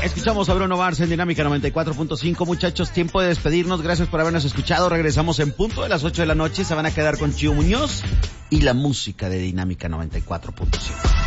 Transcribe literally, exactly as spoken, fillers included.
Escuchamos a Bruno Mars en Dinámica noventa y cuatro punto cinco. Muchachos, tiempo de despedirnos. Gracias por habernos escuchado. Regresamos en punto de las ocho de la noche. Se van a quedar con Chío Muñoz y la música de Dinámica noventa y cuatro punto cinco.